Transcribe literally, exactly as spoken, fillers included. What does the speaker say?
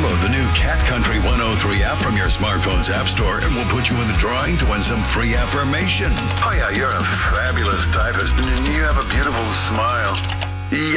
Download the new Cat Country one oh three app from your smartphone's app store and we'll put you in the drawing to win some free affirmation. Oh, yeah, you're a fabulous typist and you have a beautiful smile.